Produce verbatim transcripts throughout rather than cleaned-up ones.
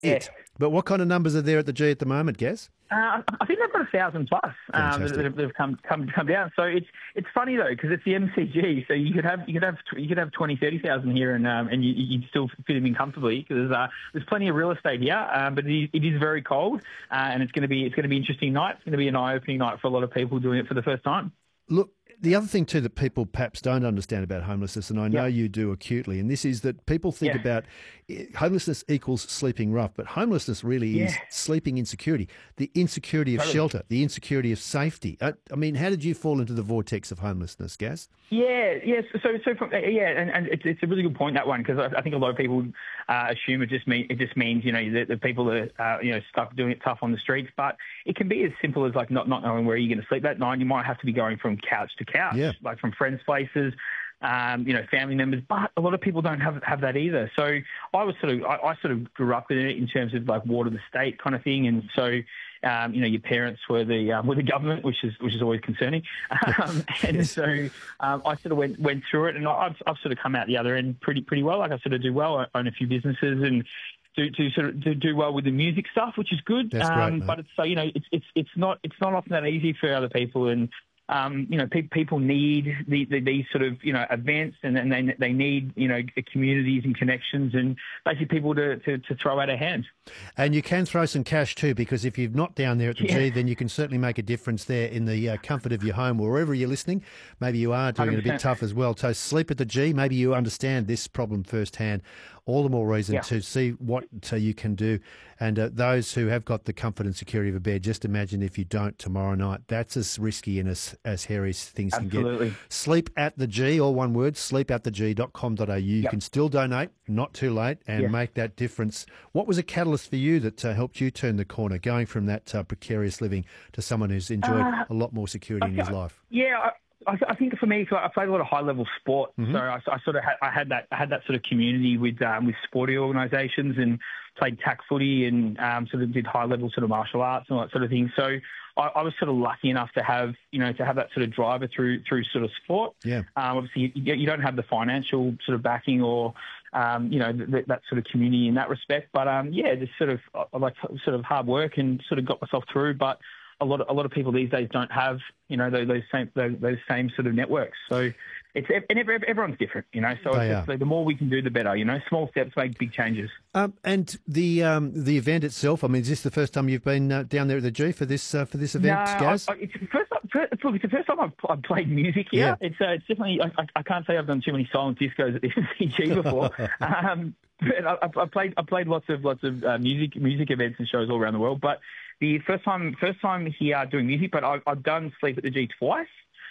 it. But what kind of numbers are there at the G at the moment, Gaz? Uh, I think they've got a thousand plus um, that have, that have come come come down. So it's it's funny though because it's the M C G, so you could have you could have you could have twenty, thirty thousand here, and um, and you you'd still fit them in comfortably because uh, there's plenty of real estate here. Um, but it, it is very cold, uh, and it's going to be it's going to be an interesting night. It's going to be an eye opening night for a lot of people doing it for the first time. Look, the other thing too that people perhaps don't understand about homelessness, and I know yeah. you do acutely, and this is that people think yeah. about homelessness equals sleeping rough, but homelessness really yeah. is sleeping insecurity, the insecurity of totally. shelter, the insecurity of safety. I, I mean, how did you fall into the vortex of homelessness, Gaz? Yeah, yes. So, so from, yeah, and, and it's, it's a really good point, that one, because I, I think a lot of people uh, assume it just mean it just means you know that the people are uh, you know stuck doing it tough on the streets, but it can be as simple as like not not knowing where you're going to sleep that night. You might have to be going from couch to couch, yeah. like from friends' places. Um, you know, family members, but a lot of people don't have have that either. So I was sort of, I, I sort of grew up in it in terms of like ward of the state kind of thing, and so um, you know, your parents were the um, were the government, which is which is always concerning. Um, and yes. so um, I sort of went went through it, and I've I've sort of come out the other end pretty pretty well. Like I sort of do well. I own a few businesses and. To, to sort of to do well with the music stuff, which is good. That's um, great, but it's so you know it's it's it's not it's not often that easy for other people, and um, you know pe- people need the, the, these sort of you know events, and, and they they need you know communities and connections, and basically people to, to, to throw out a hand. And you can throw some cash too, because if you're not down there at the yeah. G, then you can certainly make a difference there in the uh, comfort of your home, or wherever you're listening. Maybe you are doing one hundred percent. It a bit tough as well. So sleep at the G. Maybe you understand this problem firsthand. All the more reason yeah. to see what uh, you can do. And uh, those who have got the comfort and security of a bed, just imagine if you don't tomorrow night. That's as risky and as, as hairy as things Absolutely. can get. Sleep at the G, all one word, sleep at the G dot com dot a u. You yep. can still donate, not too late, and yes. make that difference. What was a catalyst for you that uh, helped you turn the corner, going from that uh, precarious living to someone who's enjoyed uh, a lot more security okay. in his life? Yeah, I- I, I think for me, I played a lot of high-level sport, mm-hmm. so I, I sort of had, I had that I had that sort of community with um, with sporting organisations, and played tack footy, and um, sort of did high-level sort of martial arts and all that sort of thing. So I, I was sort of lucky enough to have you know to have that sort of driver through through sort of sport. Yeah. Um, obviously, you, you don't have the financial sort of backing or um, you know th- that sort of community in that respect, but um, yeah, just sort of I like sort of hard work and sort of got myself through, but. A lot of a lot of people these days don't have you know those, those same those, those same sort of networks. So it's and everyone's different, you know. So it's just, the more we can do, the better. You know, small steps make big changes. Um, and the um, the event itself. I mean, is this the first time you've been uh, down there at the G for this uh, for this event, no, Gaz? I, I, it's the first time. First, look, it's the first time I've, I've played music here. Yeah. It's uh, it's definitely. I, I can't say I've done too many silent discos at the M C G before. um, but I, I played I played lots of lots of uh, music music events and shows all around the world, but. The first time, first time here doing music, but I've, I've done Sleep at the G twice,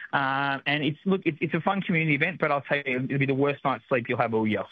um, and it's look, it's, it's a fun community event. But I'll tell you, it'll be the worst night's sleep you'll have all year.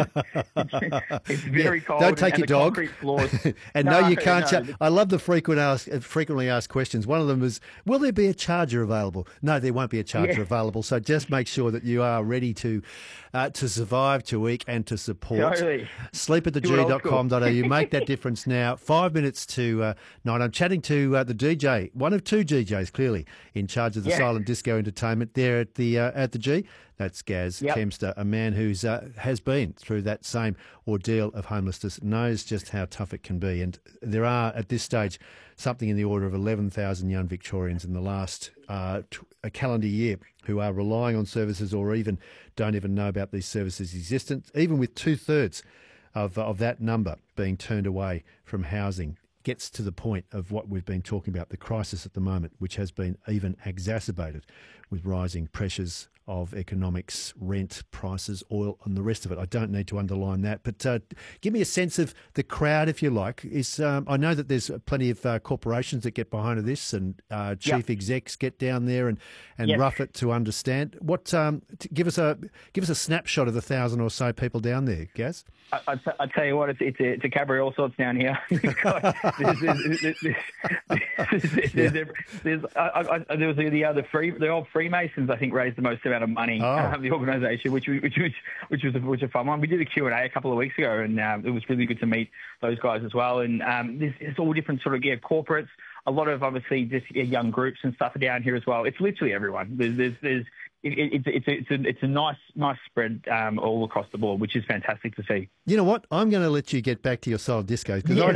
it's, it's very yeah, cold. Don't take and, your and dog. Floors. and no, no, you can't. No. Cha- I love the frequent ask, frequently asked questions. One of them is, will there be a charger available? No, there won't be a charger yeah. available. So just make sure that you are ready to uh, to survive, to eat, and to support. Totally. sleep at the G dot com dot a u. Make that difference now. Five minutes to uh, nine. I'm chatting to uh, the D J, one of two D Js clearly in charge of the yeah. silent disco entertainment there at the uh, at the G. That's Gaz yep. Kempster, a man who's uh, has been through that same ordeal of homelessness, knows just how tough it can be. And there are, at this stage, something in the order of eleven thousand young Victorians in the last uh, t- a calendar year who are relying on services or even don't even know about these services' existence, even with two-thirds of, of that number being turned away from housing. Gets to the point of what we've been talking about, the crisis at the moment, which has been even exacerbated with rising pressures of economics, rent, prices, oil, and the rest of it. I don't need to underline that, but uh, give me a sense of the crowd, if you like. Is um, I know that there's plenty of uh, corporations that get behind this, and uh, chief yep. execs get down there and, and yep. rough it to understand. What um, t- give us a give us a snapshot of the thousand or so people down there, Gaz. I, I, t- I tell you what, it's it's a, it's a cabaret all sorts down here. There's there was the other free the old Freemasons. I think raised the most amount of money. Oh. Uh, the organisation, which which which which was a, which was a fun one. We did a Q and A a couple of weeks ago, and um, it was really good to meet those guys as well. And um, there's, there's all different sort of yeah corporates. A lot of obviously just yeah, young groups and stuff are down here as well. It's literally everyone. There's there's, there's it, it, it's it's a, it's a it's a nice nice spread um, all across the board, which is fantastic to see. You know what? I'm going to let you get back to your solid disco because yeah. I